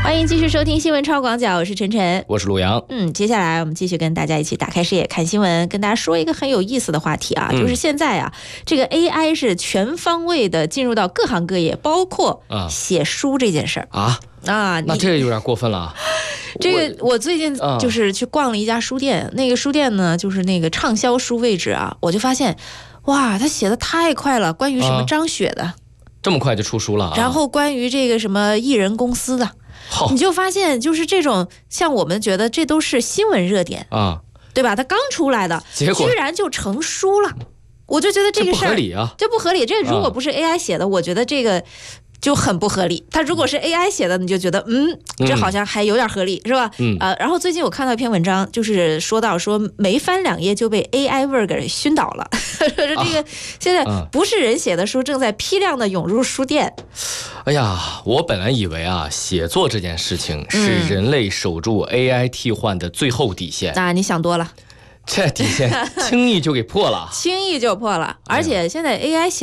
欢迎继续收听新闻超广角，我是晨晨， 我是陆阳。 接下来我们继续跟大家一起打开视野看新闻，跟大家说一个很有意思的话题啊，就是现在啊，这个 AI 是全方位的进入到各行各业，包括写书这件事儿那这有点过分了啊。 这个我最近就是去逛了一家书店，那个书店呢就是那个畅销书位置啊，我就发现哇，他写的太快了，关于什么张雪的， 这么快就出书了啊。 然后关于这个什么艺人公司的，你就发现就是这种像我们觉得这都是新闻热点啊，对吧？它刚出来的，结果居然就成书了，我就觉得这个事儿不合理啊， 这不合理。这如果不是 AI 写的，我觉得这个就很不合理。它如果是 AI 写的，你就觉得这好像还有点合理，是吧？然后最近我看到一篇文章，就是说到说没翻2页就被 AI 味儿给熏倒了。说这个现在不是人写的书正在批量的涌入书店。 哎呀，我本来以为啊，写作这件事情是人类守住 AI 替换的最后底线。 那你想多了， 这底线轻易就给破了， 轻易就破了。而且现在 AI 写